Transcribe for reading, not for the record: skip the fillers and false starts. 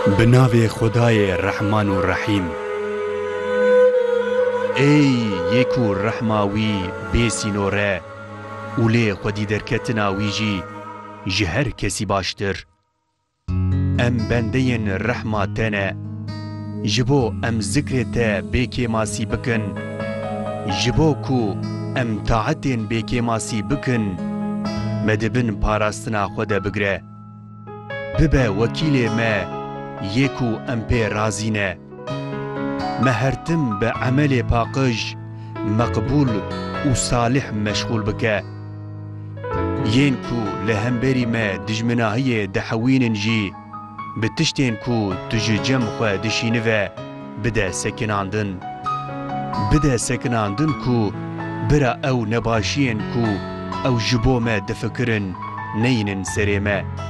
Bi navê Xwedayê Rehman û Rehîm. Ey yek û rehma wî bê sînore û lê xwedî derketina wî jî ji her kesî baştir. Em bendeyên rehma te ne, ji bo em zikrê te bêkêmasî bikin, ji bo ku em taetên bêkêmasî bikin, me dibin parastina xwe de bigire. Bibe wekîlê me yek û em pê razî ne. Me her tim bi emelê paqij, meqbûl û salih meşxûl bike. Yên ku li hemberî me dijminahiyê dihewînin jî, bi tiştên ku tu ji cem xwe dişînive bide sekinandin. Bide sekinandin ku bira ew nebaşiyên ku ew ji bo me difikirin neyînin serê me.